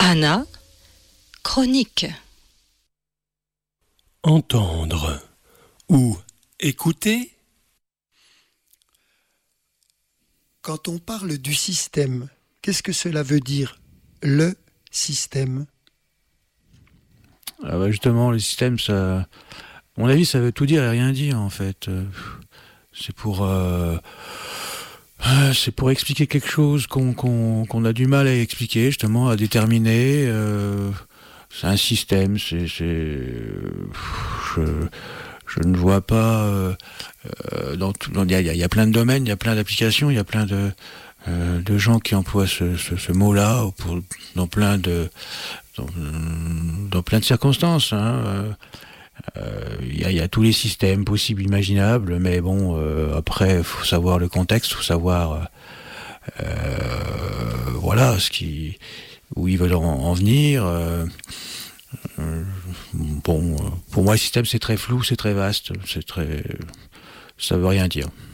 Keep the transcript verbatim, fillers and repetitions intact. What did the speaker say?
Anna, chronique. Entendre ou écouter. Quand on parle du système, qu'est-ce que cela veut dire, le système ? Ah bah justement, le système, ça, à mon avis, ça veut tout dire et rien dire, en fait. Euh, C'est pour, euh, euh, c'est pour expliquer quelque chose qu'on, qu'on, qu'on a du mal à expliquer, justement, à déterminer. Euh, c'est un système, c'est... c'est je, je ne vois pas... Euh, euh, dans tout, il y a, il y a plein de domaines, il y a plein d'applications, il y a plein de, euh, de gens qui emploient ce, ce, ce mot-là pour, dans plein de... Dans, dans plein de circonstances, hein. Euh, Il euh, y, y a tous les systèmes possibles, imaginables, mais bon, euh, après, il faut savoir le contexte, il faut savoir, euh, voilà, ce qui, où ils veulent en, en venir. Euh, euh, bon, pour moi, le système, c'est très flou, c'est très vaste, c'est très, ça veut rien dire.